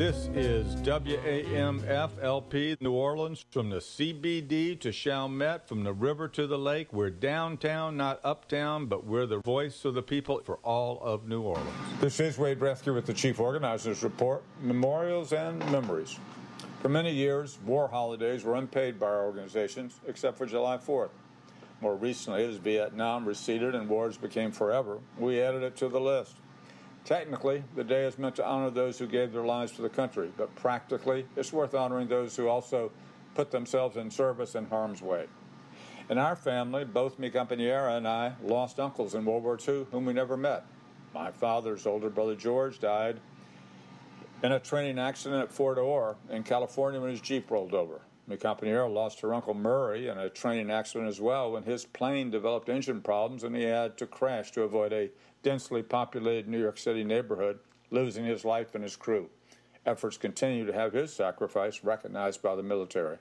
This is WAMF-LP New Orleans, from the CBD to Chalmette, from the river to the lake. We're downtown, not uptown, but we're the voice of the people for all of New Orleans. This is Wade Bresky with the Chief Organizers Report, Memorials and Memories. For many years, war holidays were unpaid by our organizations, except for July 4th. More recently, as Vietnam receded and wars became forever, we added it to the list. Technically, the day is meant to honor those who gave their lives for the country, but practically, it's worth honoring those who also put themselves in service in harm's way. In our family, both Mi Compañera and I lost uncles in World War II whom we never met. My father's older brother George died in a training accident at Fort Ord in California when his Jeep rolled over. Mi Compañera lost her Uncle Murray in a training accident as well when his plane developed engine problems and he had to crash to avoid a densely populated New York City neighborhood, losing his life and his crew. Efforts continue to have his sacrifice recognized by the military.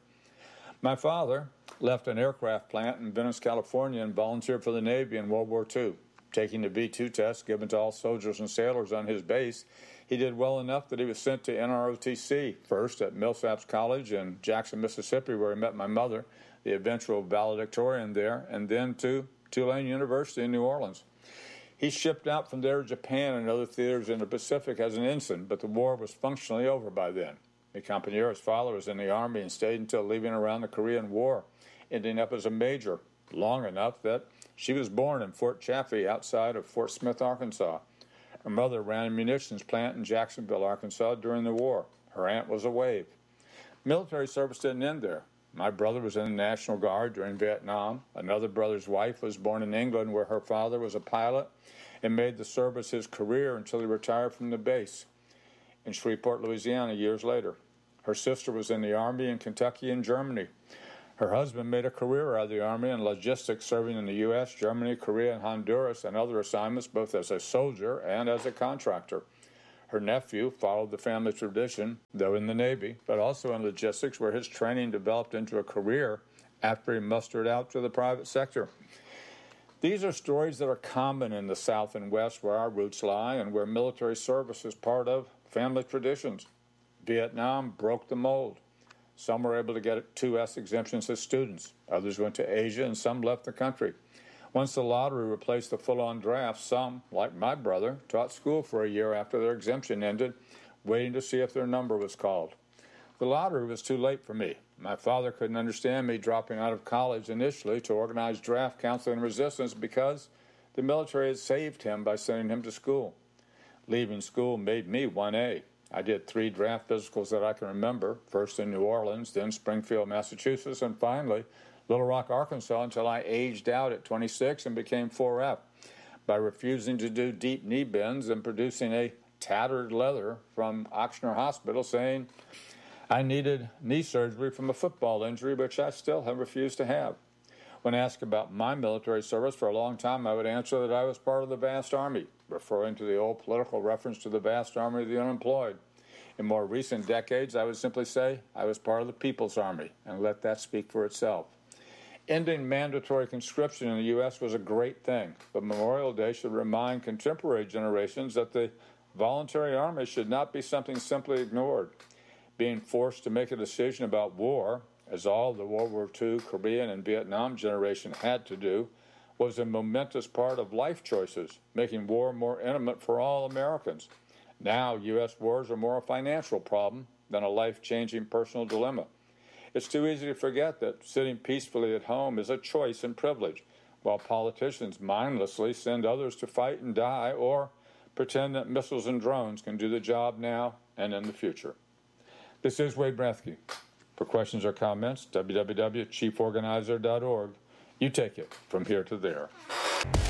My father left an aircraft plant in Venice, California, and volunteered for the Navy in World War II. Taking the V-2 test given to all soldiers and sailors on his base, he did well enough that he was sent to NROTC, first at Millsaps College in Jackson, Mississippi, where he met my mother, the eventual valedictorian there, and then to Tulane University in New Orleans. He shipped out from there to Japan and other theaters in the Pacific as an ensign, but the war was functionally over by then. Mi Compañera's father was in the Army and stayed until leaving around the Korean War, ending up as a major, long enough that she was born in Fort Chaffee outside of Fort Smith, Arkansas. Her mother ran a munitions plant in Jacksonville, Arkansas during the war. Her aunt was a wave. Military service didn't end there. My brother was in the National Guard during Vietnam. Another brother's wife was born in England, where her father was a pilot and made the service his career until he retired from the base in Shreveport, Louisiana, years later. Her sister was in the Army in Kentucky and Germany. Her husband made a career out of the Army in logistics, serving in the U.S., Germany, Korea, and Honduras, and other assignments, both as a soldier and as a contractor. Her nephew followed the family tradition, though in the Navy, but also in logistics, where his training developed into a career after he mustered out to the private sector. These are stories that are common in the South and West, where our roots lie and where military service is part of family traditions. Vietnam broke the mold. Some were able to get 2S exemptions as students. Others went to Asia, and some left the country. Once the lottery replaced the full-on draft, some, like my brother, taught school for a year after their exemption ended, waiting to see if their number was called. The lottery was too late for me. My father couldn't understand me dropping out of college initially to organize draft counseling and resistance because the military had saved him by sending him to school. Leaving school made me 1A. I did 3 draft physicals that I can remember, first in New Orleans, then Springfield, Massachusetts, and finally Little Rock, Arkansas, until I aged out at 26 and became 4F by refusing to do deep knee bends and producing a tattered letter from Ochsner Hospital saying I needed knee surgery from a football injury, which I still have refused to have. When asked about my military service for a long time, I would answer that I was part of the vast army, referring to the old political reference to the vast army of the unemployed. In more recent decades, I would simply say I was part of the People's Army and let that speak for itself. Ending mandatory conscription in the U.S. was a great thing, but Memorial Day should remind contemporary generations that the voluntary army should not be something simply ignored. Being forced to make a decision about war, as all the World War II, Korean, and Vietnam generation had to do, was a momentous part of life choices, making war more intimate for all Americans. Now, U.S. wars are more a financial problem than a life-changing personal dilemma. It's too easy to forget that sitting peacefully at home is a choice and privilege, while politicians mindlessly send others to fight and die or pretend that missiles and drones can do the job now and in the future. This is Wade Bresky. For questions or comments, www.chieforganizer.org. You take it from here to there.